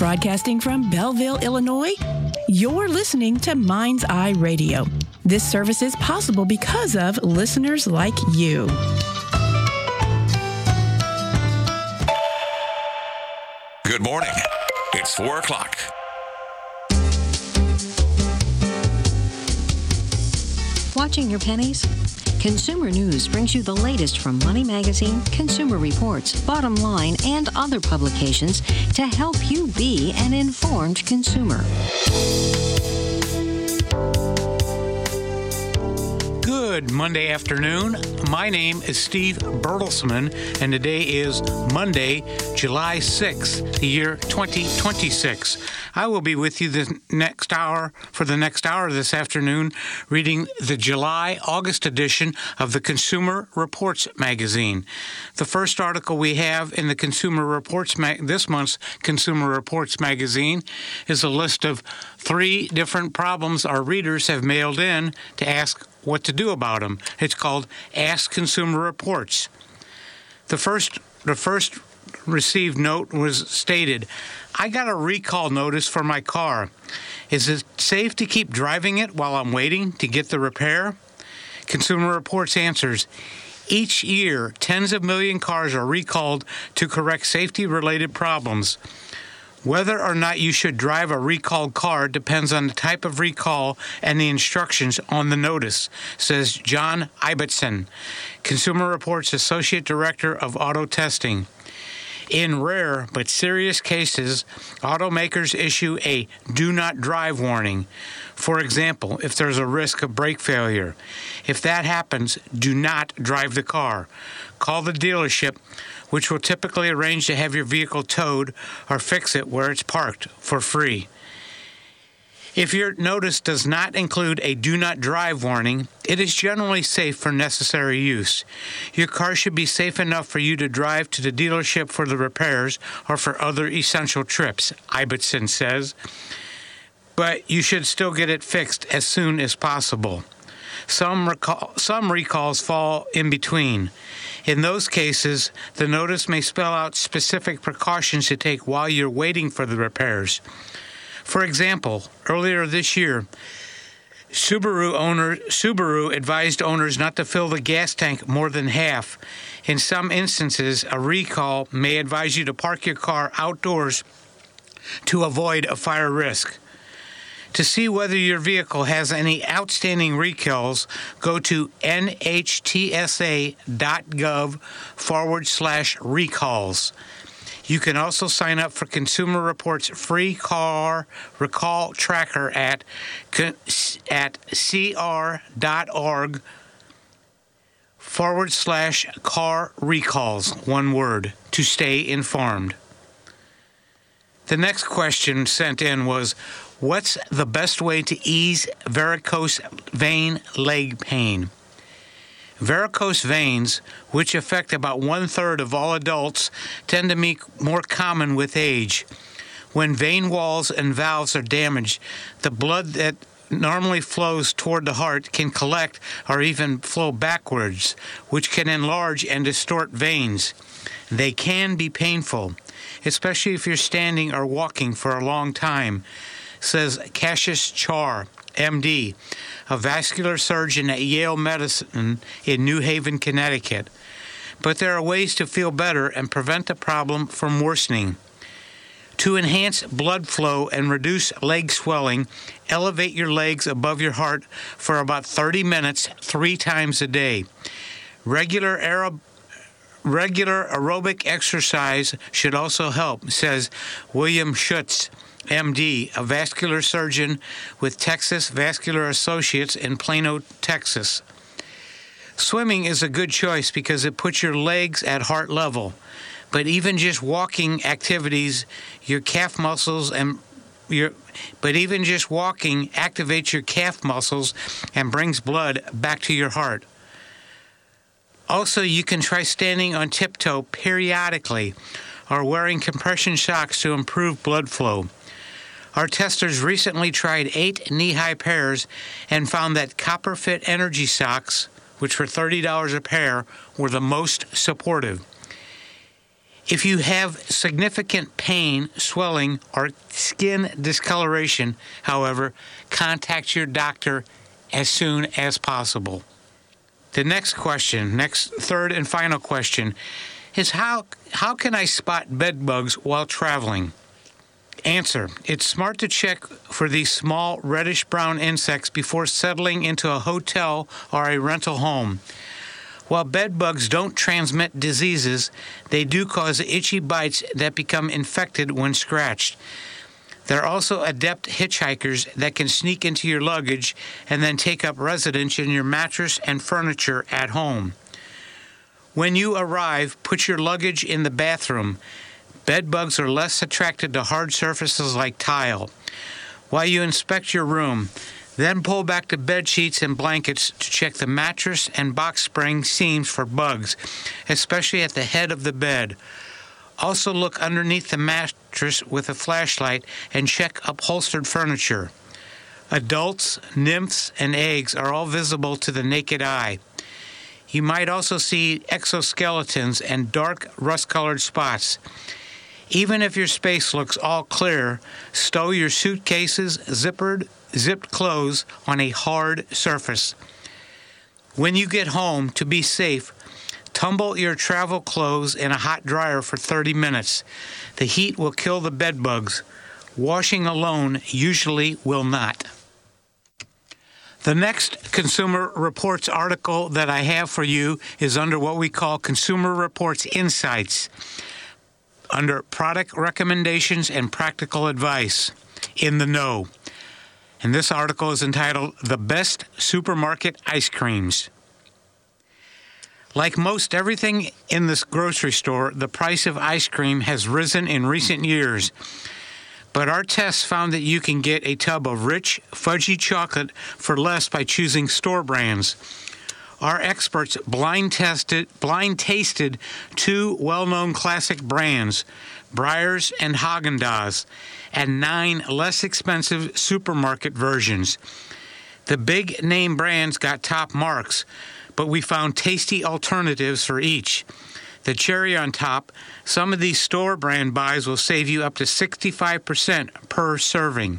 Broadcasting from Belleville, Illinois, you're listening to Mind's Eye Radio. This service is possible because of listeners like you. Good morning. It's 4 o'clock. Watching your pennies? Consumer News brings you the latest from Money Magazine, Consumer Reports, Bottom Line, and other publications to help you be an informed consumer. Good Monday afternoon. My name is Steve Bertelsman, and today is Monday, July 6th, the year 2026. I will be with you for the next hour this afternoon, reading the July-August edition of the Consumer Reports magazine. The first article we have in the Consumer Reports this month's Consumer Reports magazine is a list of 3 different problems our readers have mailed in to ask what to do about them. It's called Ask Consumer Reports. The first received note was stated, I got a recall notice for my car. Is it safe to keep driving it while I'm waiting to get the repair? Consumer Reports answers, each year, tens of million cars are recalled to correct safety-related problems. Whether or not you should drive a recalled car depends on the type of recall and the instructions on the notice, says John Ibbotson, Consumer Reports Associate Director of Auto Testing. In rare but serious cases, automakers issue a do not drive warning. For example, if there's a risk of brake failure. If that happens, do not drive the car. Call the dealership, which will typically arrange to have your vehicle towed or fix it where it's parked for free. If your notice does not include a do not drive warning, it is generally safe for necessary use. Your car should be safe enough for you to drive to the dealership for the repairs or for other essential trips, Ibbotson says. But you should still get it fixed as soon as possible. Some recalls fall in between. In those cases, the notice may spell out specific precautions to take while you're waiting for the repairs. For example, earlier this year, Subaru advised owners not to fill the gas tank more than half. In some instances, a recall may advise you to park your car outdoors to avoid a fire risk. To see whether your vehicle has any outstanding recalls, go to nhtsa.gov/recalls. You can also sign up for Consumer Reports' free car recall tracker at cr.org/car recalls, one word, to stay informed. The next question sent in was, what's the best way to ease varicose vein leg pain? Varicose veins, which affect about 1/3 of all adults, tend to be more common with age. When vein walls and valves are damaged, the blood that normally flows toward the heart can collect or even flow backwards, which can enlarge and distort veins. They can be painful, especially if you're standing or walking for a long time, says Cassius Char, MD, a vascular surgeon at Yale Medicine in New Haven, Connecticut. But there are ways to feel better and prevent the problem from worsening. To enhance blood flow and reduce leg swelling, elevate your legs above your heart for about 30 minutes 3 times a day. Regular aerobic exercise should also help, says William Schutz, MD, a vascular surgeon with Texas Vascular Associates in Plano, Texas. Swimming is a good choice because it puts your legs at heart level. But even just walking activities, activates your calf muscles and brings blood back to your heart. Also, you can try standing on tiptoe periodically or wearing compression socks to improve blood flow. Our testers recently tried 8 knee-high pairs and found that CopperFit Energy socks, which were $30 a pair, were the most supportive. If you have significant pain, swelling, or skin discoloration, however, contact your doctor as soon as possible. The next third and final question, is how can I spot bed bugs while traveling? Answer, it's smart to check for these small reddish-brown insects before settling into a hotel or a rental home. While bed bugs don't transmit diseases, they do cause itchy bites that become infected when scratched. They're also adept hitchhikers that can sneak into your luggage and then take up residence in your mattress and furniture at home. When you arrive, put your luggage in the bathroom. Bed bugs are less attracted to hard surfaces like tile. While you inspect your room, then pull back the bed sheets and blankets to check the mattress and box spring seams for bugs, especially at the head of the bed. Also look underneath the mattress with a flashlight and check upholstered furniture. Adults, nymphs, and eggs are all visible to the naked eye. You might also see exoskeletons and dark rust-colored spots. Even if your space looks all clear, stow your suitcases, zipped clothes on a hard surface. When you get home, to be safe, tumble your travel clothes in a hot dryer for 30 minutes. The heat will kill the bed bugs. Washing alone usually will not. The next Consumer Reports article that I have for you is under what we call Consumer Reports Insights, under Product Recommendations and Practical Advice, In the Know. And this article is entitled, The Best Supermarket Ice Creams. Like most everything in this grocery store, the price of ice cream has risen in recent years. But our tests found that you can get a tub of rich, fudgy chocolate for less by choosing store brands. Our experts blind tasted two well-known classic brands, Breyers and Häagen-Dazs, and 9 less expensive supermarket versions. The big name brands got top marks, but we found tasty alternatives for each. The cherry on top, some of these store brand buys will save you up to 65% per serving.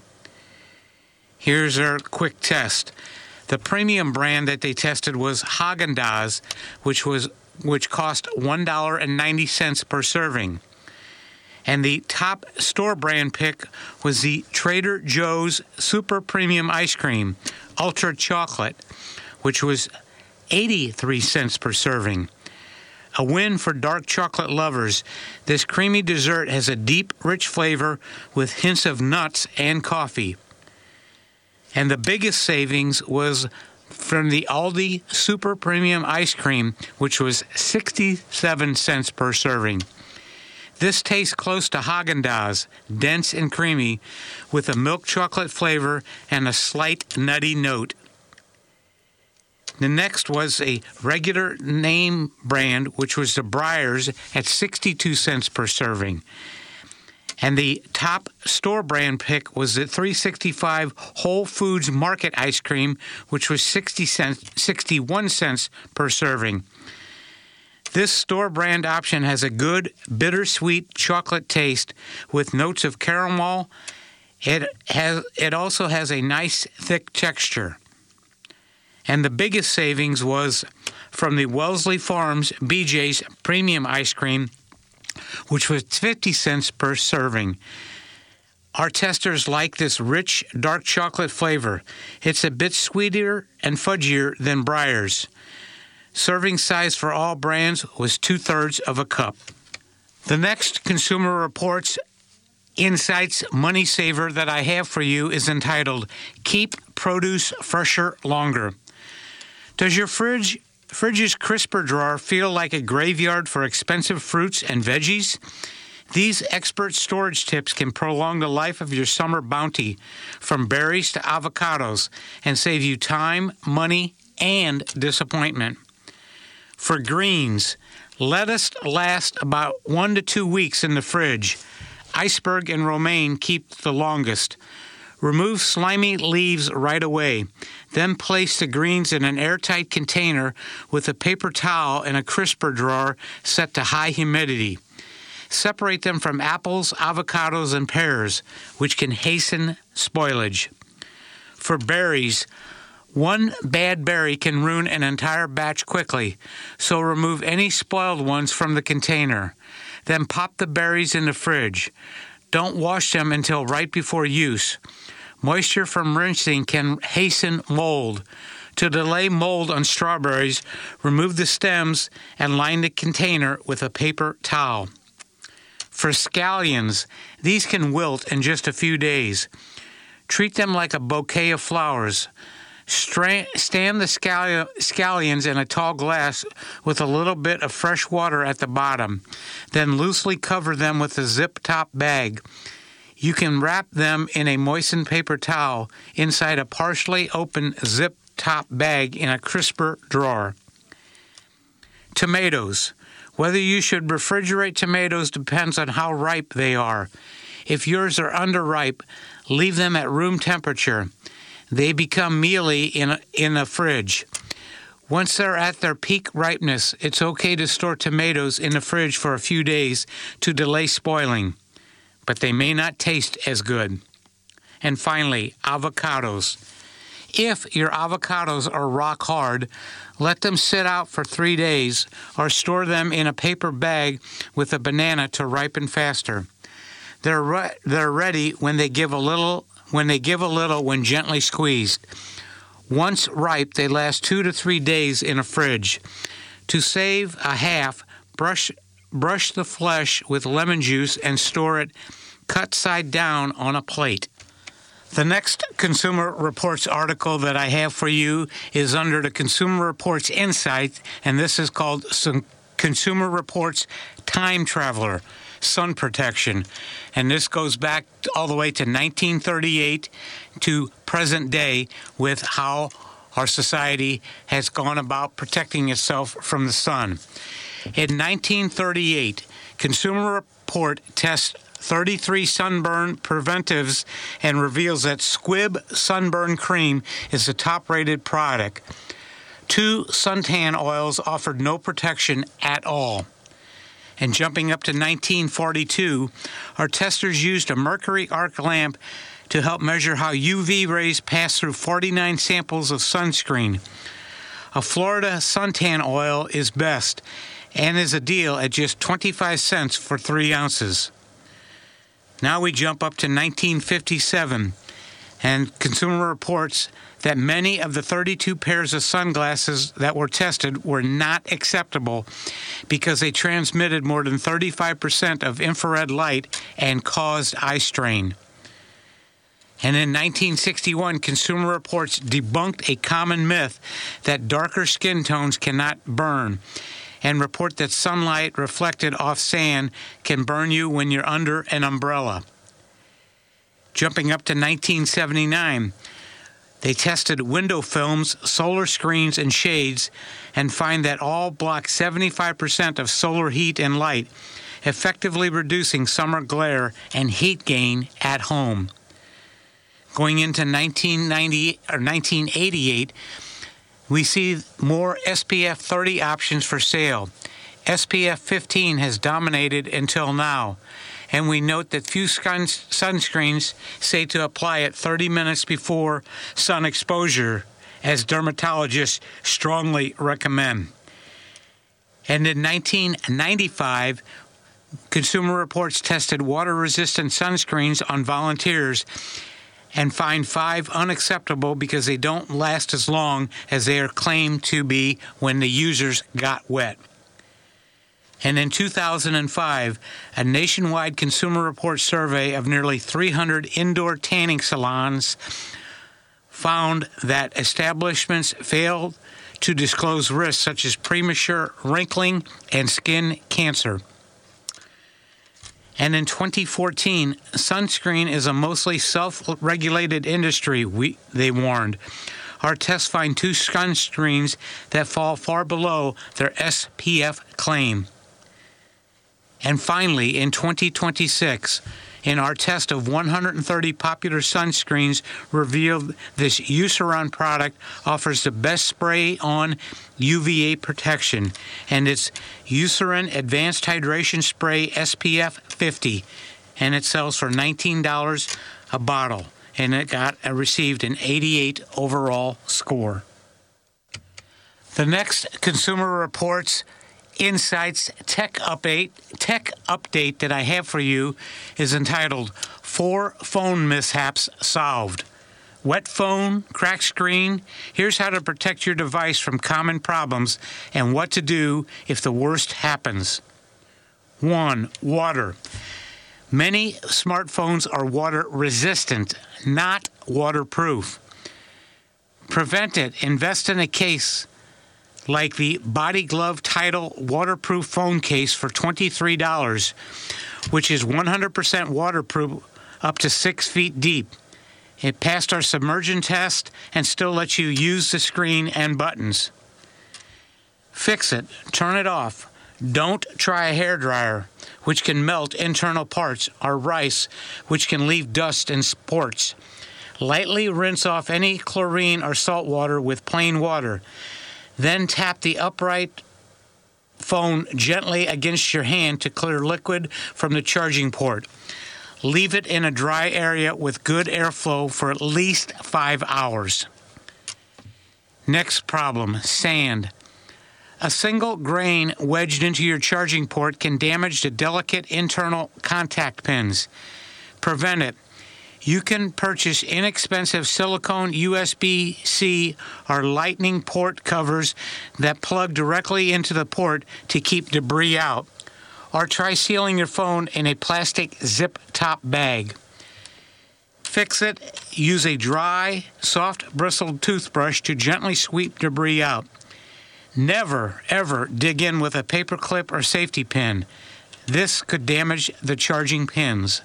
Here's our quick test. The premium brand that they tested was Häagen-Dazs, which cost $1.90 per serving. And the top store brand pick was the Trader Joe's Super Premium Ice Cream, Ultra Chocolate, which was 83 cents per serving. A win for dark chocolate lovers. This creamy dessert has a deep, rich flavor with hints of nuts and coffee. And the biggest savings was from the Aldi Super Premium Ice Cream, which was 67 cents per serving. This tastes close to Häagen-Dazs, dense and creamy, with a milk chocolate flavor and a slight nutty note. The next was a regular name brand, which was the Breyers at 62 cents per serving. And the top store brand pick was the 365 Whole Foods Market Ice Cream, which was 61 cents per serving. This store brand option has a good, bittersweet chocolate taste with notes of caramel. It also has a nice, thick texture. And the biggest savings was from the Wellesley Farms BJ's Premium Ice Cream, which was 50 cents per serving. Our testers like this rich, dark chocolate flavor. It's a bit sweeter and fudgier than Breyers. Serving size for all brands was 2/3 of a cup. The next Consumer Reports Insights Money Saver that I have for you is entitled, Keep Produce Fresher Longer. Does your fridge's crisper drawer feel like a graveyard for expensive fruits and veggies? These expert storage tips can prolong the life of your summer bounty, from berries to avocados, and save you time, money, and disappointment. For greens, lettuce lasts about 1 to 2 weeks in the fridge. Iceberg and romaine keep the longest. Remove slimy leaves right away. Then place the greens in an airtight container with a paper towel and a crisper drawer set to high humidity. Separate them from apples, avocados, and pears, which can hasten spoilage. For berries, one bad berry can ruin an entire batch quickly, so remove any spoiled ones from the container. Then pop the berries in the fridge. Don't wash them until right before use. Moisture from rinsing can hasten mold. To delay mold on strawberries, remove the stems and line the container with a paper towel. For scallions, these can wilt in just a few days. Treat them like a bouquet of flowers. Stand the scallions in a tall glass with a little bit of fresh water at the bottom. Then loosely cover them with a zip-top bag. You can wrap them in a moistened paper towel inside a partially open zip-top bag in a crisper drawer. Tomatoes. Whether you should refrigerate tomatoes depends on how ripe they are. If yours are underripe, leave them at room temperature. They become mealy in a fridge. Once they're at their peak ripeness, it's okay to store tomatoes in the fridge for a few days to delay spoiling, but they may not taste as good. And finally, avocados. If your avocados are rock hard, let them sit out for 3 days or store them in a paper bag with a banana to ripen faster. They're ready when they give a little when gently squeezed. Once ripe, they last 2 to 3 days in a fridge. To save a half, brush the flesh with lemon juice and store it cut side down on a plate. The next Consumer Reports article that I have for you is under the Consumer Reports Insight, and this is called Consumer Reports Time Traveler, Sun Protection. And this goes back all the way to 1938 to present day with how our society has gone about protecting itself from the sun. In 1938, Consumer Report tests 33 sunburn preventives and reveals that Squibb Sunburn Cream is the top-rated product. 2 suntan oils offered no protection at all. And jumping up to 1942, our testers used a mercury arc lamp to help measure how UV rays pass through 49 samples of sunscreen. A Florida suntan oil is best and is a deal at just 25 cents for 3 ounces. Now we jump up to 1957, and Consumer reports that many of the 32 pairs of sunglasses that were tested were not acceptable because they transmitted more than 35% of infrared light and caused eye strain. And in 1961, Consumer Reports debunked a common myth that darker skin tones cannot burn, and report that sunlight reflected off sand can burn you when you're under an umbrella. Jumping up to 1979, they tested window films, solar screens, and shades and find that all block 75% of solar heat and light, effectively reducing summer glare and heat gain at home. Going into 1988, we see more SPF 30 options for sale. SPF 15 has dominated until now, and we note that few sunscreens say to apply it 30 minutes before sun exposure, as dermatologists strongly recommend. And in 1995, Consumer Reports tested water-resistant sunscreens on volunteers and find 5 unacceptable because they don't last as long as they are claimed to be when the users got wet. And in 2005, a nationwide Consumer Reports survey of nearly 300 indoor tanning salons found that establishments failed to disclose risks such as premature wrinkling and skin cancer. And in 2014, sunscreen is a mostly self-regulated industry, they warned. Our tests find 2 sunscreens that fall far below their SPF claim. And finally, in 2026, in our test of 130 popular sunscreens revealed this Eucerin product offers the best spray-on UVA protection, and it's Eucerin Advanced Hydration Spray SPF 50, and it sells for $19 a bottle, and it received an 88 overall score. The next Consumer Reports Insights Tech update that I have for you is entitled 4 Phone Mishaps Solved. Wet phone, cracked screen. Here's how to protect your device from common problems and what to do if the worst happens. 1. Water. Many smartphones are water resistant, not waterproof. Prevent it. Invest in a case like the Body Glove Tidal waterproof phone case for $23, which is 100% waterproof up to 6 feet deep. It passed our submersion test and still lets you use the screen and buttons. Fix it. Turn it off. Don't try a hairdryer, which can melt internal parts, or rice, which can leave dust and sports. Lightly rinse off any chlorine or salt water with plain water. Then tap the upright phone gently against your hand to clear liquid from the charging port. Leave it in a dry area with good airflow for at least 5 hours. Next problem, sand. A single grain wedged into your charging port can damage the delicate internal contact pins. Prevent it. You can purchase inexpensive silicone USB-C or lightning port covers that plug directly into the port to keep debris out. Or try sealing your phone in a plastic zip-top bag. Fix it. Use a dry, soft-bristled toothbrush to gently sweep debris out. Never, ever dig in with a paper clip or safety pin. This could damage the charging pins.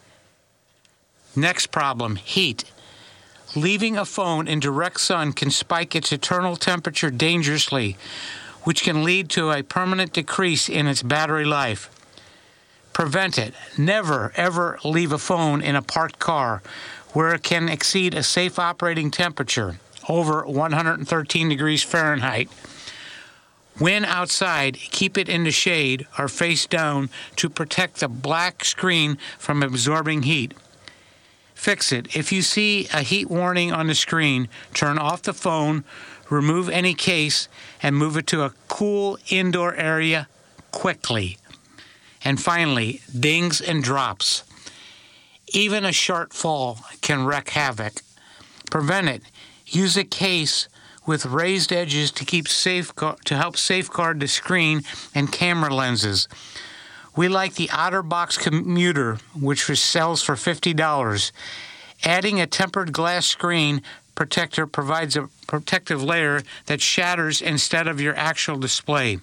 Next problem, heat. Leaving a phone in direct sun can spike its internal temperature dangerously, which can lead to a permanent decrease in its battery life. Prevent it. Never, ever leave a phone in a parked car where it can exceed a safe operating temperature, over 113 degrees Fahrenheit. When outside, keep it in the shade or face down to protect the black screen from absorbing heat. Fix it. If you see a heat warning on the screen, turn off the phone, remove any case, and move it to a cool indoor area quickly. And finally, dings and drops. Even a short fall can wreak havoc. Prevent it. Use a case with raised edges to help safeguard the screen and camera lenses. We like the OtterBox Commuter, which sells for $50. Adding a tempered glass screen protector provides a protective layer that shatters instead of your actual display.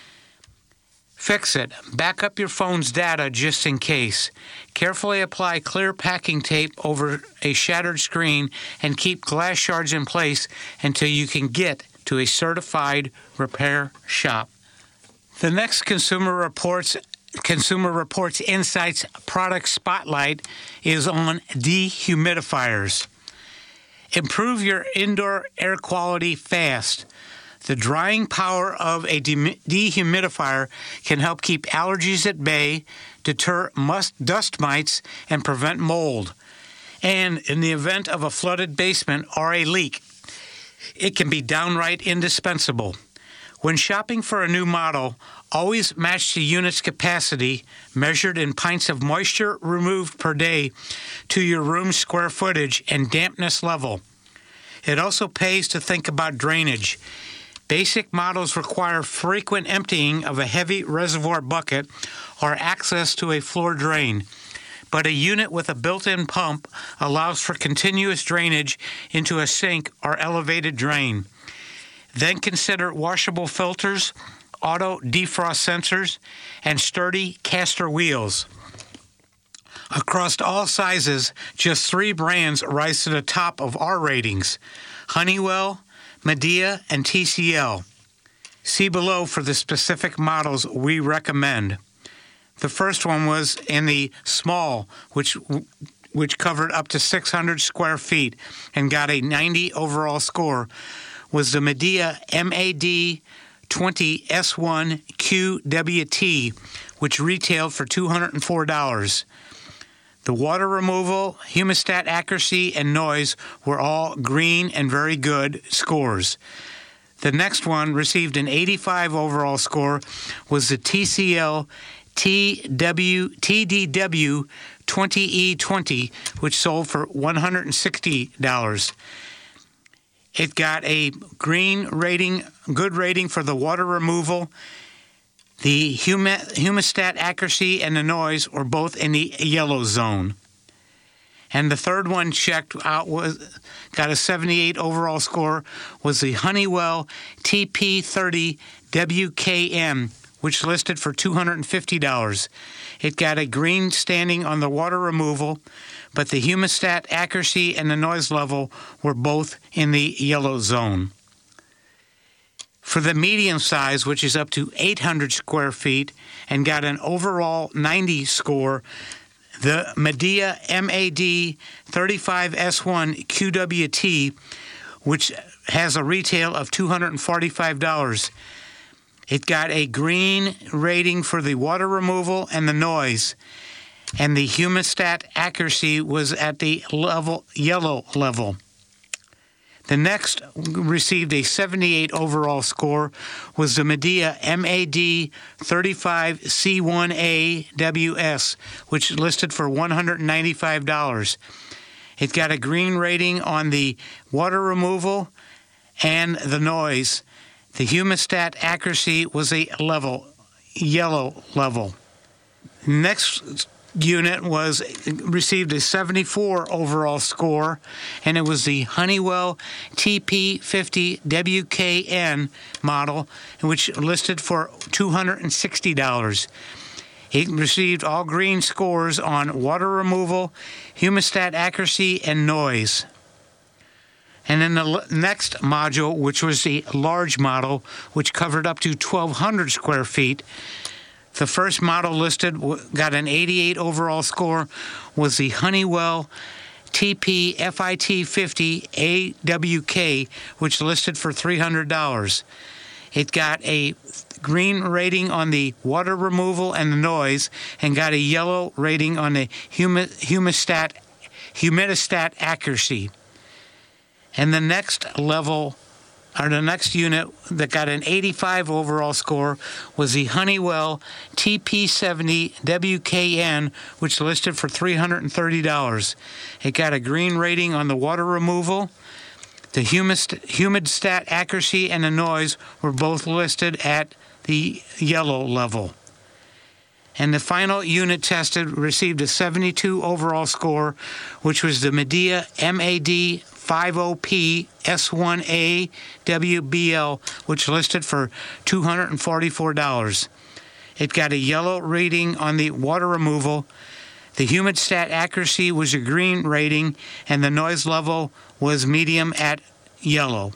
Fix it. Back up your phone's data just in case. Carefully apply clear packing tape over a shattered screen and keep glass shards in place until you can get to a certified repair shop. The next Consumer Reports Insights product spotlight is on dehumidifiers. Improve your indoor air quality fast. The drying power of a dehumidifier can help keep allergies at bay, deter dust mites, and prevent mold. And in the event of a flooded basement or a leak, it can be downright indispensable. When shopping for a new model, always match the unit's capacity, measured in pints of moisture removed per day, to your room's square footage and dampness level. It also pays to think about drainage. Basic models require frequent emptying of a heavy reservoir bucket or access to a floor drain, but a unit with a built-in pump allows for continuous drainage into a sink or elevated drain. Then consider washable filters, auto defrost sensors, and sturdy caster wheels. Across all sizes, just 3 brands rise to the top of our ratings: Honeywell, Midea, and TCL. See below for the specific models we recommend. The first one was in the small, which covered up to 600 square feet and got a 90 overall score, was the Midea MAD 20 S1 QWT, which retailed for $204. The water removal, humostat accuracy, and noise were all green and very good scores. The next one received an 85 overall score was the TCL TDW 20E20, which sold for $160. It got a green rating, good rating for the water removal. The humostat accuracy and the noise were both in the yellow zone. And the third one checked out got a 78 overall score was the Honeywell TP30 WKM, which listed for $250. It got a green standing on the water removal, but the humostat accuracy and the noise level were both in the yellow zone. For the medium size, which is up to 800 square feet and got an overall 90 score, the Midea MAD 35S1 QWT, which has a retail of $245. It got a green rating for the water removal and the noise, and the humostat accuracy was at the yellow level. The next received a 78 overall score was the Midea MAD 35 C1A WS, which listed for $195. It got a green rating on the water removal and the noise. The humostat accuracy was a yellow level. Next unit received a 74 overall score, and it was the Honeywell TP50 WKN model, which listed for $260. It received all green scores on water removal, humostat accuracy, and noise. And then the next module, which was the large model, which covered up to 1,200 square feet, the first model listed got an 88 overall score, was the Honeywell TP-FIT50 AWK, which listed for $300. It got a green rating on the water removal and the noise, and got a yellow rating on the humidistat accuracy. And the next unit that got an 85 overall score was the Honeywell TP70 WKN, which listed for $330. It got a green rating on the water removal. The humidistat accuracy and the noise were both listed at the yellow level. And the final unit tested received a 72 overall score, which was the Midea MAD 50P S1A WBL, which listed for $244. It got a yellow rating on the water removal. The humidistat accuracy was a green rating, and the noise level was medium at yellow.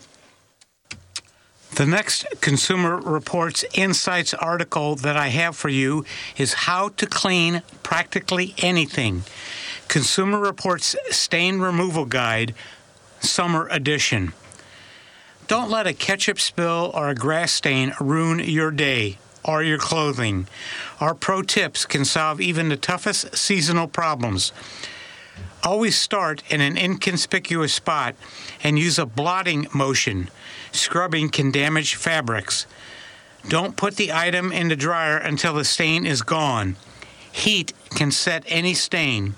The next Consumer Reports Insights article that I have for you is How to Clean Practically Anything. Consumer Reports Stain Removal Guide, Summer Edition. Don't let a ketchup spill or a grass stain ruin your day or your clothing. Our pro tips can solve even the toughest seasonal problems. Always start in an inconspicuous spot and use a blotting motion. Scrubbing can damage fabrics. Don't put the item in the dryer until the stain is gone. Heat can set any stain.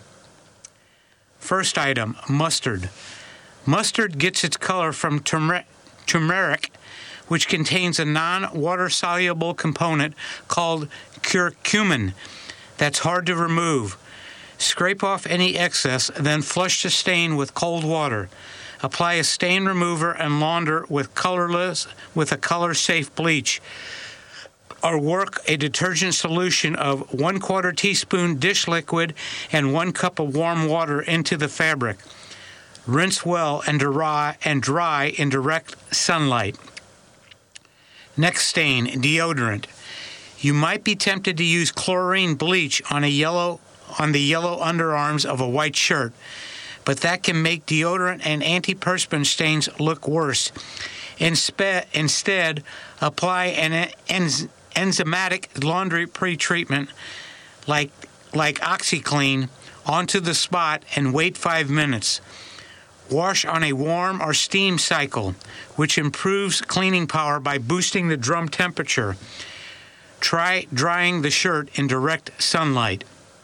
First item, mustard. Mustard gets its color from turmeric, which contains a non-water-soluble component called curcumin that's hard to remove. Scrape off any excess, then flush the stain with cold water. Apply a stain remover and launder with a color-safe bleach. Or work a detergent solution of 1/4 teaspoon dish liquid and 1 cup of warm water into the fabric. Rinse well and dry in direct sunlight. Next stain, deodorant. You might be tempted to use chlorine bleach on the yellow underarms of a white shirt, but that can make deodorant and antiperspirant stains look worse. Instead, apply an enzymatic laundry pre-treatment like OxiClean onto the spot and wait 5 minutes. Wash on a warm or steam cycle, which improves cleaning power by boosting the drum temperature. Try drying the shirt in direct sunlight.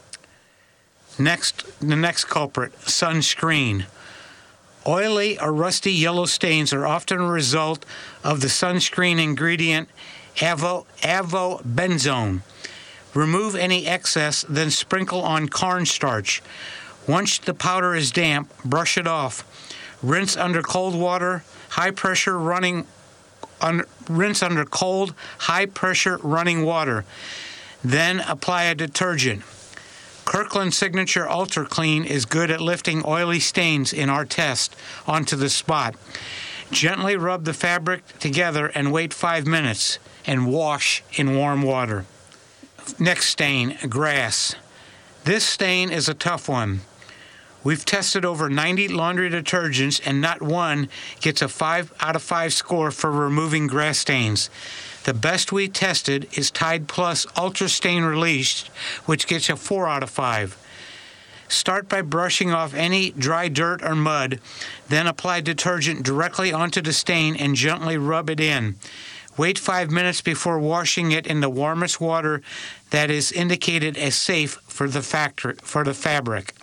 The next culprit, sunscreen. Oily or rusty yellow stains are often a result of the sunscreen ingredient avobenzone. Remove any excess, then sprinkle on cornstarch. Once the powder is damp, brush it off. Rinse under cold water, rinse under cold, high-pressure running water. Then apply a detergent. Kirkland Signature Ultra Clean is good at lifting oily stains in our test onto the spot. Gently rub the fabric together and wait 5 minutes, and wash in warm water. Next stain, grass. This stain is a tough one. We've tested over 90 laundry detergents, and not one gets a 5 out of 5 score for removing grass stains. The best we tested is Tide Plus Ultra Stain Release, which gets a 4 out of 5. Start by brushing off any dry dirt or mud, then apply detergent directly onto the stain and gently rub it in. Wait 5 minutes before washing it in the warmest water that is indicated as safe for the fabric.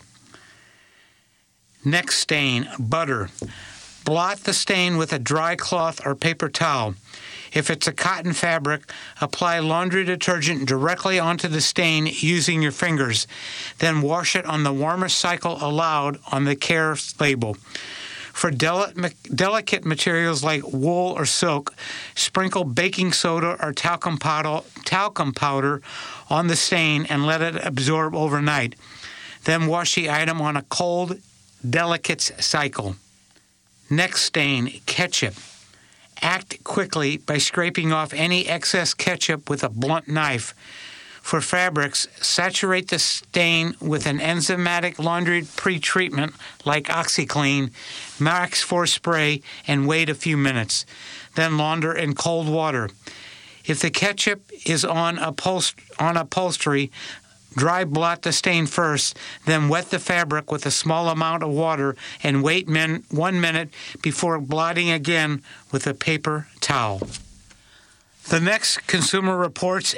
Next stain, butter. Blot the stain with a dry cloth or paper towel. If it's a cotton fabric, apply laundry detergent directly onto the stain using your fingers. Then wash it on the warmest cycle allowed on the care label. For delicate materials like wool or silk, sprinkle baking soda or talcum powder on the stain and let it absorb overnight. Then wash the item on a cold, delicate cycle. Next stain, ketchup. Act quickly by scraping off any excess ketchup with a blunt knife. For fabrics, saturate the stain with an enzymatic laundry pre-treatment like OxiClean, Max Force spray, and wait a few minutes. Then launder in cold water. If the ketchup is on upholstery, dry blot the stain first, then wet the fabric with a small amount of water and wait 1 minute before blotting again with a paper towel. The next Consumer Reports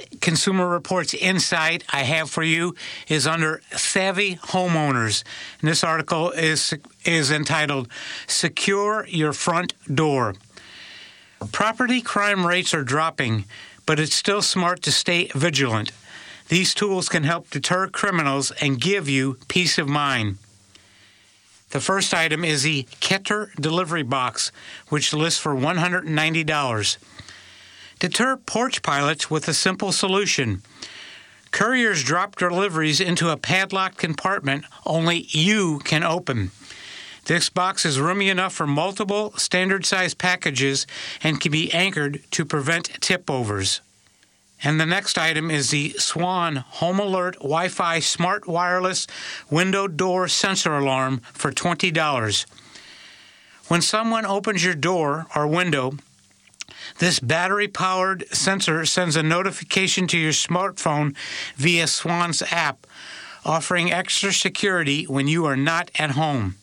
insight I have for you is under Savvy Homeowners. And this article is entitled, Secure Your Front Door. Property crime rates are dropping, but it's still smart to stay vigilant. These tools can help deter criminals and give you peace of mind. The first item is the Keter Delivery Box, which lists for $190. Deter porch pilots with a simple solution. Couriers drop deliveries into a padlocked compartment only you can open. This box is roomy enough for multiple standard-sized packages and can be anchored to prevent tip-overs. And the next item is the Swan Home Alert Wi-Fi Smart Wireless Window Door Sensor Alarm for $20. When someone opens your door or window, this battery-powered sensor sends a notification to your smartphone via Swan's app, offering extra security when you are not at home.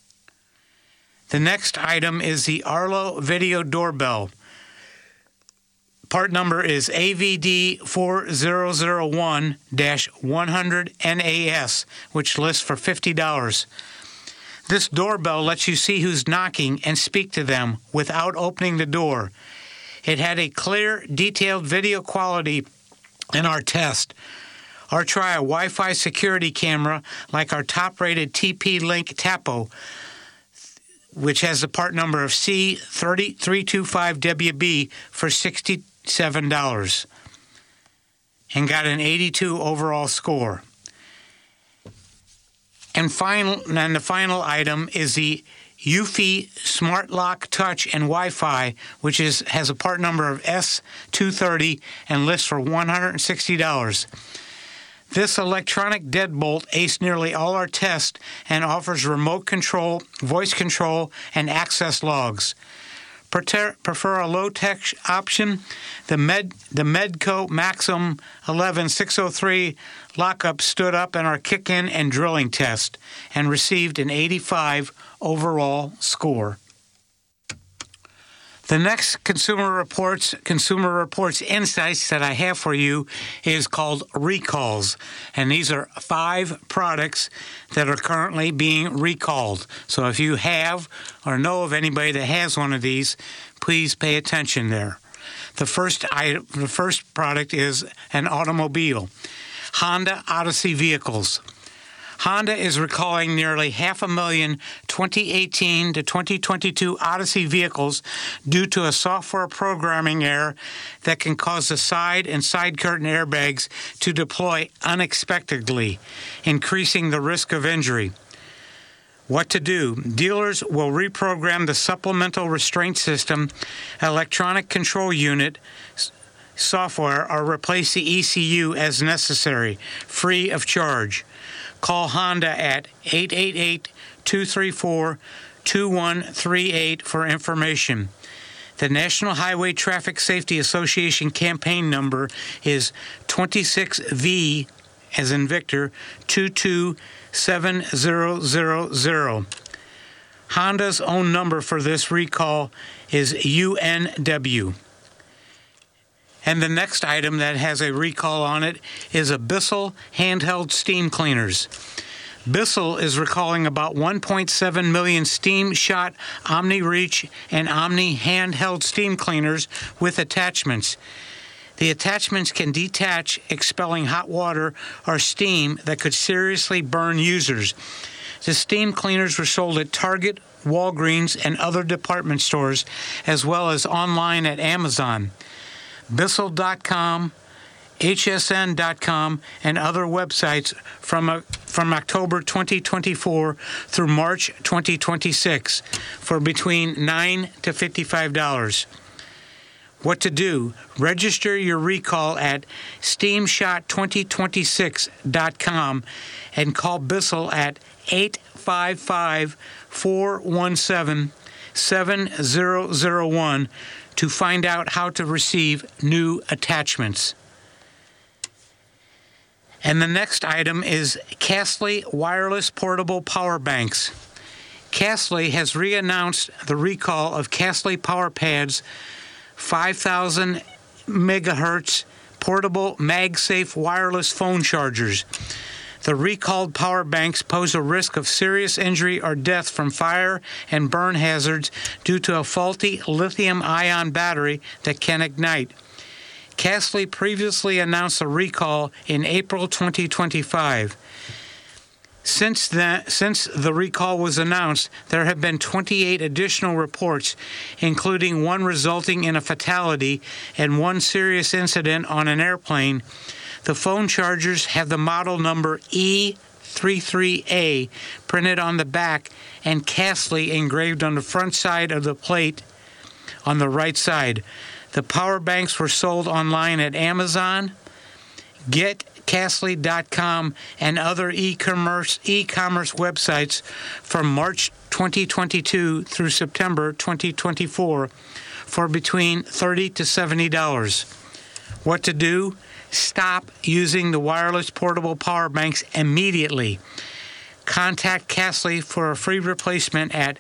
The next item is the Arlo Video Doorbell. Part number is AVD 4001-100NAS, which lists for $50. This doorbell lets you see who's knocking and speak to them without opening the door. It had a clear, detailed video quality in our test. Or try a Wi-Fi security camera like our top-rated TP-Link Tapo, which has the part number of C30325WB for $67 and got an 82 overall score. And the final item is the Eufy Smart Lock Touch and Wi-Fi, which has a part number of S230 and lists for $160. This electronic deadbolt aced nearly all our tests and offers remote control, voice control, and access logs. Prefer a low-tech option? The Medco Maxim 11603 lockup stood up in our kick-in and drilling test and received an 85 overall score. The next Consumer Reports Insights that I have for you is called recalls. And these are 5 products that are currently being recalled. So if you have or know of anybody that has one of these, please pay attention there. The first product is an automobile. Honda Odyssey vehicles. Honda is recalling nearly 500,000 2018 to 2022 Odyssey vehicles due to a software programming error that can cause the side and side curtain airbags to deploy unexpectedly, increasing the risk of injury. What to do? Dealers will reprogram the supplemental restraint system, electronic control unit, software, or replace the ECU as necessary, free of charge. Call Honda at 888-234-2138 for information. The National Highway Traffic Safety Association campaign number is 26V, as in Victor, 227000. Honda's own number for this recall is UNW. And the next item that has a recall on it is a Bissell handheld steam cleaners. Bissell is recalling about 1.7 million Steam Shot Omni Reach and Omni handheld steam cleaners with attachments. The attachments can detach, expelling hot water or steam that could seriously burn users. The steam cleaners were sold at Target, Walgreens, and other department stores, as well as online at Amazon. Bissell.com, HSN.com, and other websites from October 2024 through March 2026 for between $9 to $55. What to do? Register your recall at steamshot2026.com and call Bissell at 855-417-7001 to find out how to receive new attachments. And the next item is Castley Wireless Portable Power Banks. Castley has re-announced the recall of Castley PowerPads 5,000 megahertz portable MagSafe wireless phone chargers. The recalled power banks pose a risk of serious injury or death from fire and burn hazards due to a faulty lithium-ion battery that can ignite. Castley previously announced a recall in April 2025. Since the recall was announced, there have been 28 additional reports, including one resulting in a fatality and one serious incident on an airplane. The phone chargers have the model number E33A printed on the back and Castley engraved on the front side of the plate on the right side. The power banks were sold online at Amazon, GetCastley.com, and other e-commerce websites from March 2022 through September 2024 for between $30 to $70. What to do? Stop using the wireless portable power banks immediately. Contact Castley for a free replacement at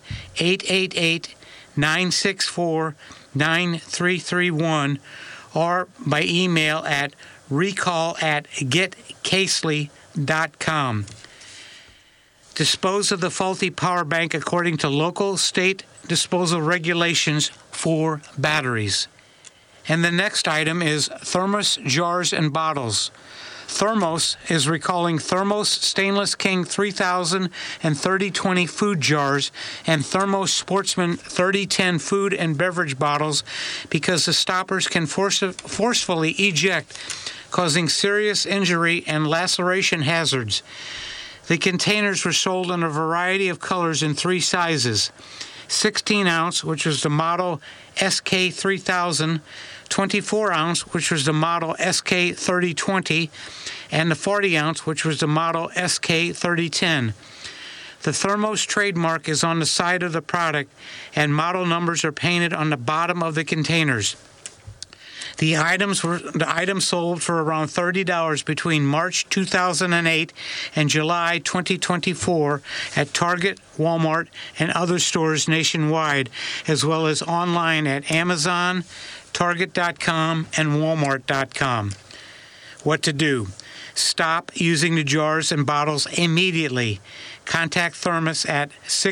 888-964-9331 or by email at recall@getcastley.com. Dispose of the faulty power bank according to local state disposal regulations for batteries. And the next item is Thermos jars and bottles. Thermos is recalling Thermos Stainless King 3000 and 3020 food jars and Thermos Sportsman 3010 food and beverage bottles because the stoppers can forcefully eject, causing serious injury and laceration hazards. The containers were sold in a variety of colors in 3 sizes: 16-ounce, which was the model SK3000, 24-ounce, which was the model SK3020, and the 40-ounce, which was the model SK3010. The Thermos trademark is on the side of the product, and model numbers are painted on the bottom of the containers. The items sold for around $30 between March 2008 and July 2024 at Target, Walmart, and other stores nationwide, as well as online at Amazon, Target.com, and Walmart.com. What to do? Stop using the jars and bottles immediately. Contact Thermos at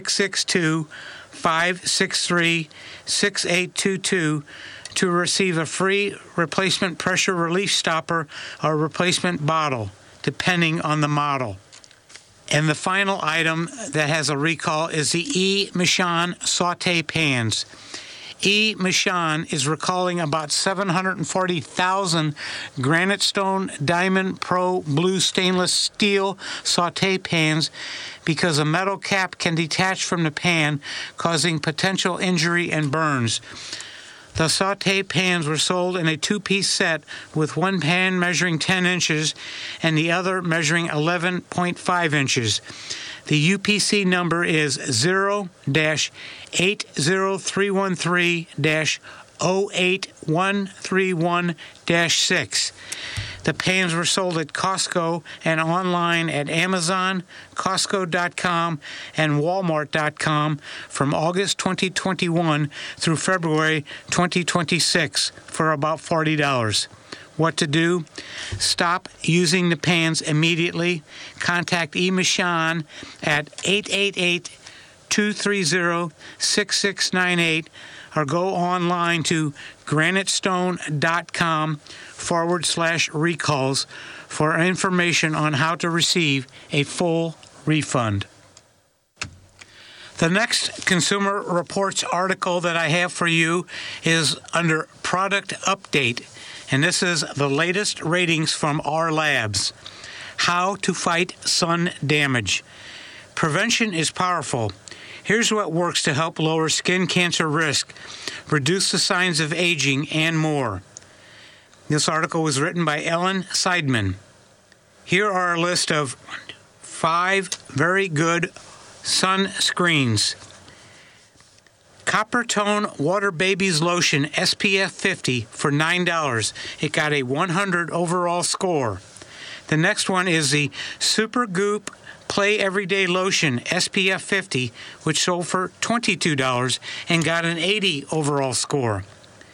662-563-6822 to receive a free replacement pressure relief stopper or replacement bottle, depending on the model. And the final item that has a recall is the E-Michan Sauté Pans. E-Michan is recalling about 740,000 Granite Stone Diamond Pro Blue Stainless Steel Sauté pans because a metal cap can detach from the pan, causing potential injury and burns. The sauté pans were sold in a 2-piece set with one pan measuring 10 inches and the other measuring 11.5 inches. The UPC number is 0-80313-08131-6. The pans were sold at Costco and online at Amazon, Costco.com, and Walmart.com from August 2021 through February 2026 for about $40. What to do? Stop using the pans immediately. Contact E-Michan at 888-230-6698 or go online to granitestone.com/recalls for information on how to receive a full refund. The next Consumer Reports article that I have for you is under Product Update, and this is the latest ratings from our labs. How to fight sun damage. Prevention is powerful. Here's what works to help lower skin cancer risk, reduce the signs of aging, and more. This article was written by Ellen Seidman. Here are a list of 5 very good sunscreens. Coppertone Water Babies Lotion SPF 50 for $9. It got a 100 overall score. The next one is the Supergoop Play Everyday Lotion SPF 50, which sold for $22 and got an 80 overall score.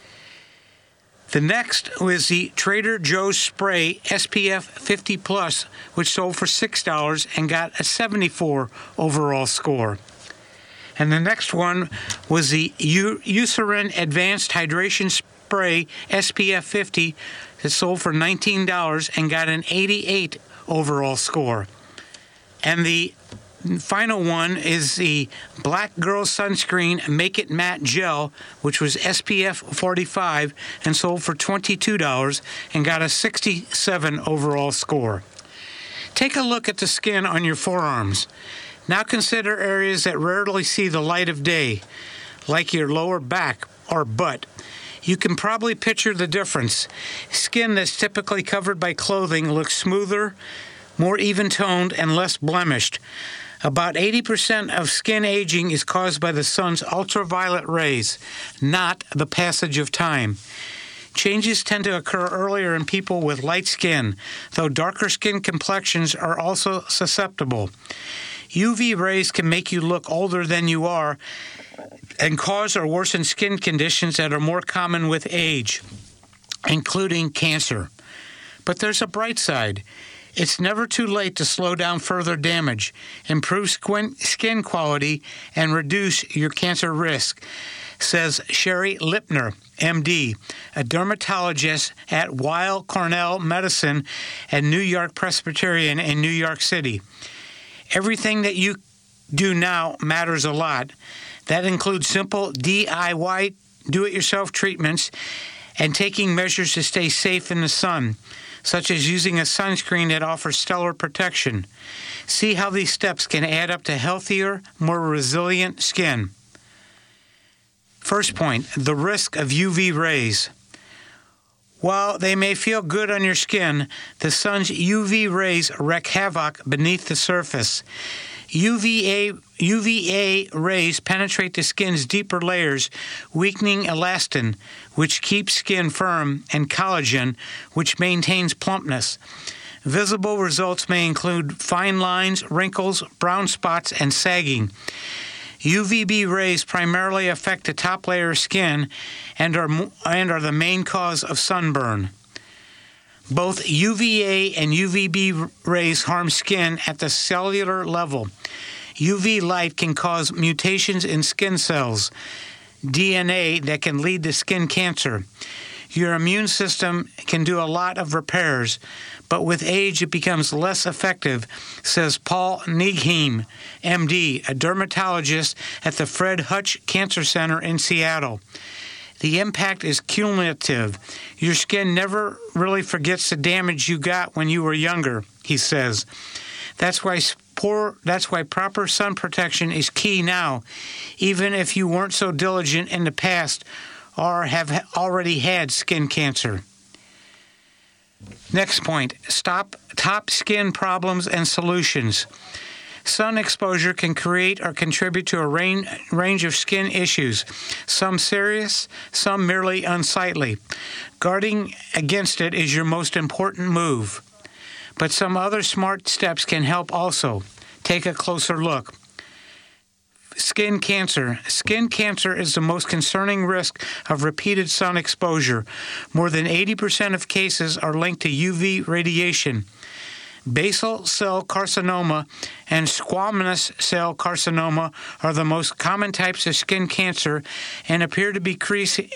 The next was the Trader Joe's Spray SPF 50 Plus, which sold for $6 and got a 74 overall score. And the next one was the Eucerin Advanced Hydration Spray SPF 50 that sold for $19 and got an 88 overall score. And the final one is the Black Girl Sunscreen Make It Matte Gel, which was SPF 45 and sold for $22 and got a 67 overall score. Take a look at the skin on your forearms. Now consider areas that rarely see the light of day, like your lower back or butt. You can probably picture the difference. Skin that's typically covered by clothing looks smoother, more even-toned, and less blemished. About 80% of skin aging is caused by the sun's ultraviolet rays, not the passage of time. Changes tend to occur earlier in people with light skin, though darker skin complexions are also susceptible. UV rays can make you look older than you are and cause or worsen skin conditions that are more common with age, including cancer. But there's a bright side. It's never too late to slow down further damage, improve skin quality, and reduce your cancer risk, says Sherry Lipner, MD, a dermatologist at Weill Cornell Medicine and New York Presbyterian in New York City. Everything that you do now matters a lot. That includes simple DIY, do-it-yourself treatments and taking measures to stay safe in the sun. such as using a sunscreen that offers stellar protection. See how these steps can add up to healthier, more resilient skin. First point, the risk of UV rays. While they may feel good on your skin, the sun's UV rays wreak havoc beneath the surface. UVA rays penetrate the skin's deeper layers, weakening elastin, which keeps skin firm, and collagen, which maintains plumpness. Visible results may include fine lines, wrinkles, brown spots, and sagging. UVB rays primarily affect the top layer of skin and are the main cause of sunburn. Both UVA and UVB rays harm skin at the cellular level. UV light can cause mutations in skin cells, DNA, that can lead to skin cancer. Your immune system can do a lot of repairs, but with age it becomes less effective, says Paul Nigheim, MD, a dermatologist at the Fred Hutch Cancer Center in Seattle. The impact is cumulative. Your skin never really forgets the damage you got when you were younger, he says. That's why proper sun protection is key now, even if you weren't so diligent in the past or have already had skin cancer. Next point, stop top skin problems and solutions. Sun exposure can create or contribute to a range of skin issues, some serious, some merely unsightly. Guarding against it is your most important move. But some other smart steps can help also. Take a closer look. Skin cancer. Skin cancer is the most concerning risk of repeated sun exposure. More than 80% of cases are linked to UV radiation. Basal cell carcinoma and squamous cell carcinoma are the most common types of skin cancer and appear to be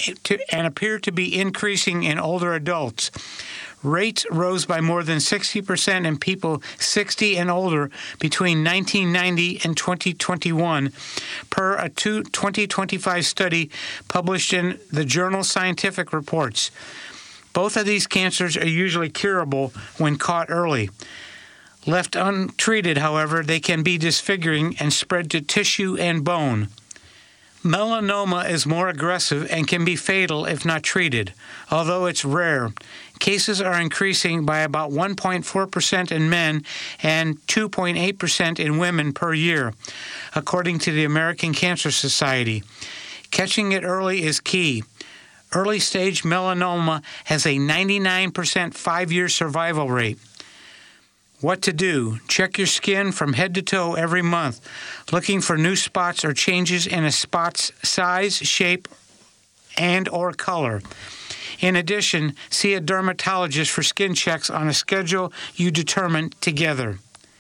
increasing in older adults. Rates rose by more than 60% in people 60 and older between 1990 and 2021, per a 2025 study published in the journal Scientific Reports. Both of these cancers are usually curable when caught early. Left untreated, however, they can be disfiguring and spread to tissue and bone. Melanoma is more aggressive and can be fatal if not treated, although it's rare. Cases are increasing by about 1.4% in men and 2.8% in women per year, according to the American Cancer Society. Catching it early is key. Early-stage melanoma has a 99% 5-year survival rate. What to do? Check your skin from head to toe every month, looking for new spots or changes in a spot's size, shape, and or color. In addition, see a dermatologist for skin checks on a schedule you determine together.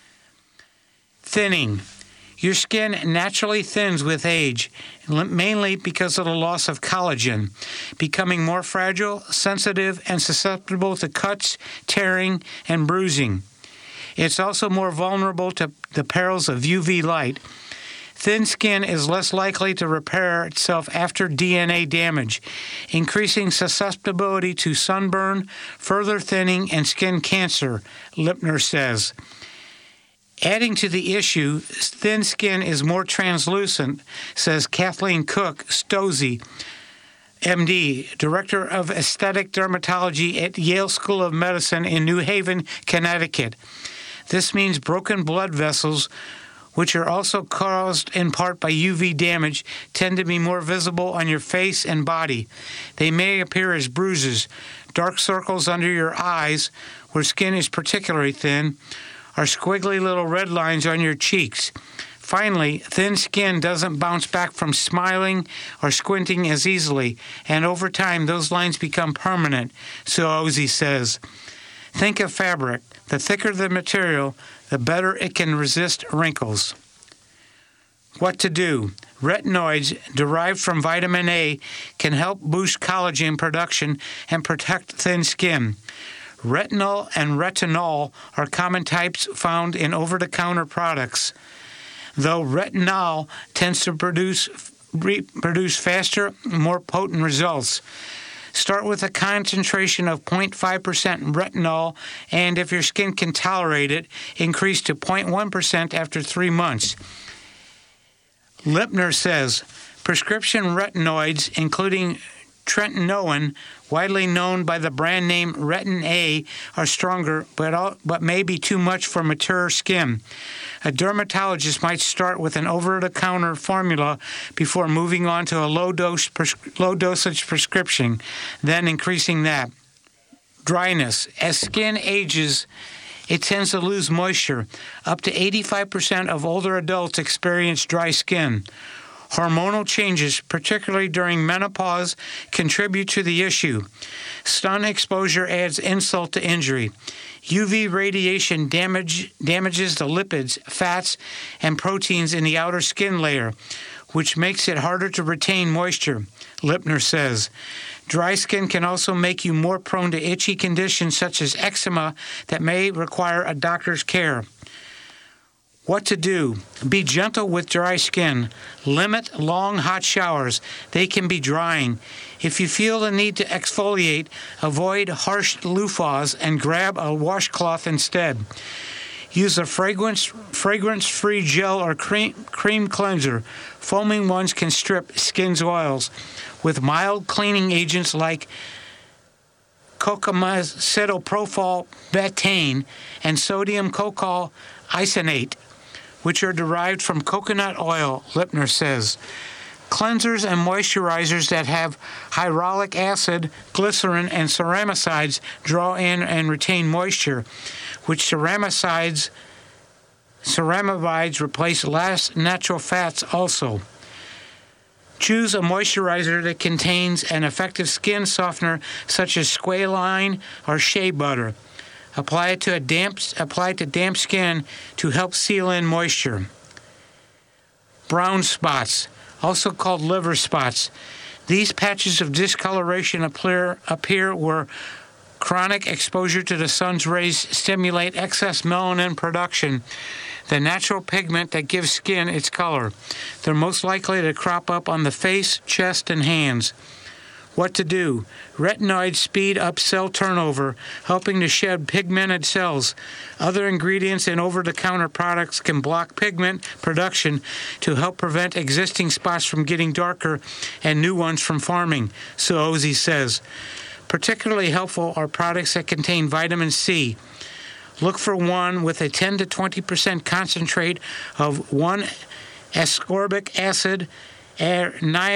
Thinning. Your skin naturally thins with age, mainly because of the loss of collagen, becoming more fragile, sensitive, and susceptible to cuts, tearing, and bruising. It's also more vulnerable to the perils of UV light. Thin skin is less likely to repair itself after DNA damage, increasing susceptibility to sunburn, further thinning, and skin cancer, Lipner says. Adding to the issue, thin skin is more translucent, says Kathleen Cook Stosey, MD, Director of Aesthetic Dermatology at Yale School of Medicine in New Haven, Connecticut. This means broken blood vessels, which are also caused in part by UV damage, tend to be more visible on your face and body. They may appear as bruises, dark circles under your eyes, where skin is particularly thin, or squiggly little red lines on your cheeks. Finally, thin skin doesn't bounce back from smiling or squinting as easily, and over time those lines become permanent, Suozzi says. Think of fabric. The thicker the material, the better it can resist wrinkles. What to do? Retinoids derived from vitamin A can help boost collagen production and protect thin skin. Retinol and retinol are common types found in over-the-counter products, though retinol tends to produce faster, more potent results. Start with a concentration of 0.5% retinol, and if your skin can tolerate it, increase to 0.1% after 3 months. Lipner says, prescription retinoids, including tretinoin, widely known by the brand name Retin-A, are stronger, but may be too much for mature skin. A dermatologist might start with an over-the-counter formula before moving on to a low-dosage prescription, then increasing that. Dryness. As skin ages, it tends to lose moisture. Up to 85% of older adults experience dry skin. Hormonal changes, particularly during menopause, contribute to the issue. Sun exposure adds insult to injury. UV radiation damages the lipids, fats, and proteins in the outer skin layer, which makes it harder to retain moisture, Lipner says. Dry skin can also make you more prone to itchy conditions such as eczema that may require a doctor's care. What to do? Be gentle with dry skin. Limit long, hot showers. They can be drying. If you feel the need to exfoliate, avoid harsh loofahs and grab a washcloth instead. Use a fragrance-free gel or cream cleanser. Foaming ones can strip skin's oils. With mild cleaning agents like cocamidopropyl betaine and sodium cocoyl isonate, which are derived from coconut oil, Lipner says. Cleansers and moisturizers that have hyaluronic acid, glycerin, and ceramicides draw in and retain moisture, which ceramides replace less natural fats also. Choose a moisturizer that contains an effective skin softener such as squalane or shea butter. Apply it to damp skin to help seal in moisture. Brown spots, also called liver spots. These patches of discoloration appear where chronic exposure to the sun's rays stimulate excess melanin production, the natural pigment that gives skin its color. They're most likely to crop up on the face, chest, and hands. What to do? Retinoids speed up cell turnover, helping to shed pigmented cells. Other ingredients in over-the-counter products can block pigment production to help prevent existing spots from getting darker and new ones from forming, Suozzi says. Particularly helpful are products that contain vitamin C. Look for one with a 10 to 20% concentrate of 1-ascorbic acid or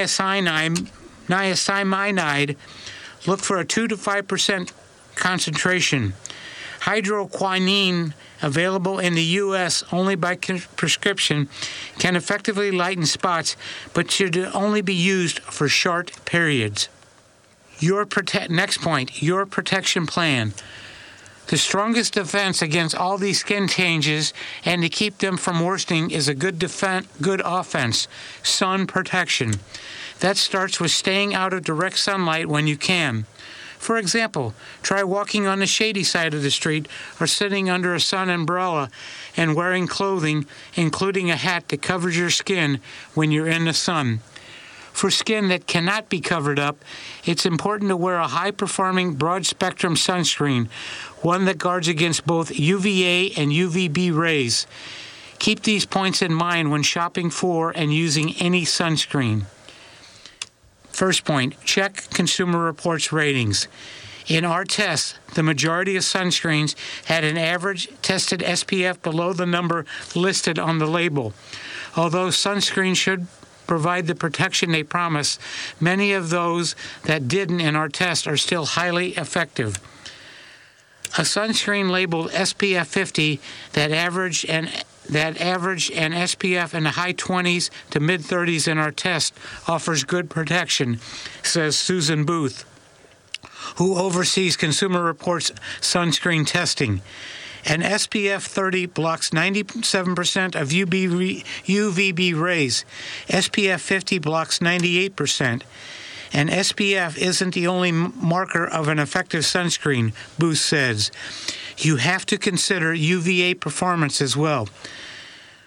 niacinamide. Look for a 2 to 5% concentration. Hydroquinone, available in the U.S. only by prescription, can effectively lighten spots, but should only be used for short periods. Next point, your protection plan. The strongest defense against all these skin changes and to keep them from worsening is a good offense, sun protection. That starts with staying out of direct sunlight when you can. For example, try walking on the shady side of the street or sitting under a sun umbrella and wearing clothing, including a hat that covers your skin when you're in the sun. For skin that cannot be covered up, it's important to wear a high-performing broad-spectrum sunscreen, one that guards against both UVA and UVB rays. Keep these points in mind when shopping for and using any sunscreen. First point, check Consumer Reports ratings. In our tests, the majority of sunscreens had an average tested SPF below the number listed on the label. Although sunscreens should provide the protection they promise, many of those that didn't in our test are still highly effective. A sunscreen labeled SPF 50 that averaged an SPF in the high 20s to mid 30s in our test offers good protection, says Susan Booth, who oversees Consumer Reports sunscreen testing. An SPF 30 blocks 97% of UVB rays. SPF 50 blocks 98%. And SPF isn't the only marker of an effective sunscreen, Booth says. You have to consider UVA performance as well.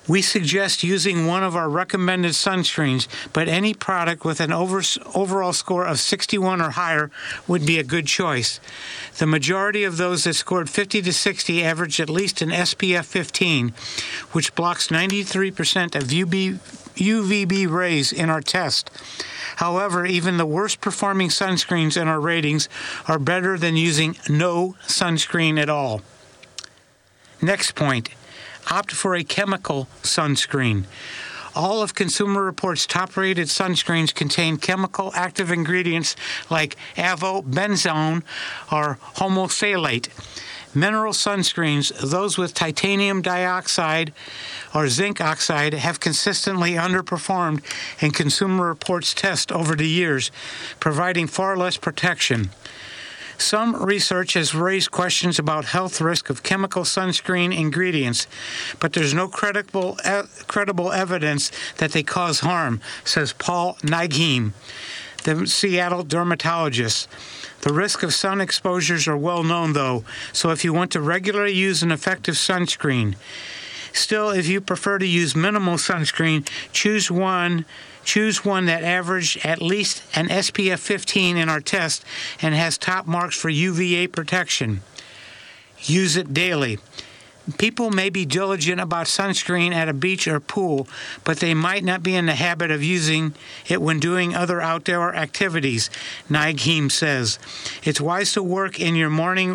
We suggest using one of our recommended sunscreens, but any product with an overall score of 61 or higher would be a good choice. The majority of those that scored 50 to 60 averaged at least an SPF 15, which blocks 93% of UVB rays in our test. However, even the worst performing sunscreens in our ratings are better than using no sunscreen at all. Next point. Opt for a chemical sunscreen. All of Consumer Reports' top-rated sunscreens contain chemical active ingredients like avobenzone or homosalate. Mineral sunscreens, those with titanium dioxide or zinc oxide, have consistently underperformed in Consumer Reports' test over the years, providing far less protection. Some research has raised questions about health risk of chemical sunscreen ingredients, but there's no credible evidence that they cause harm, says Paul Nyghem, the Seattle dermatologist. The risk of sun exposures are well known, though, so if you want to regularly use an effective sunscreen. Still, if you prefer to use minimal sunscreen, choose one that averaged at least an SPF 15 in our test and has top marks for UVA protection. Use it daily. People may be diligent about sunscreen at a beach or pool, but they might not be in the habit of using it when doing other outdoor activities, Nyghem says. It's wise to work it into your morning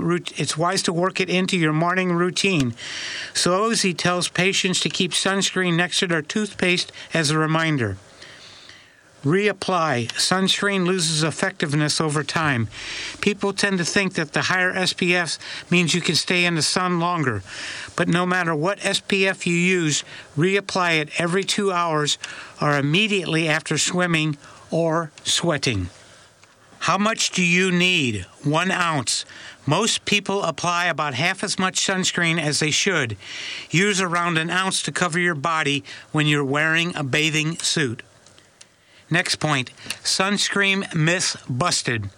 routine. So he tells patients to keep sunscreen next to their toothpaste as a reminder. Reapply. Sunscreen loses effectiveness over time. People tend to think that the higher SPF means you can stay in the sun longer. But no matter what SPF you use, reapply it every 2 hours or immediately after swimming or sweating. How much do you need? 1 ounce. Most people apply about half as much sunscreen as they should. Use around 1 ounce to cover your body when you're wearing a bathing suit. Next point, sunscreen myths busted.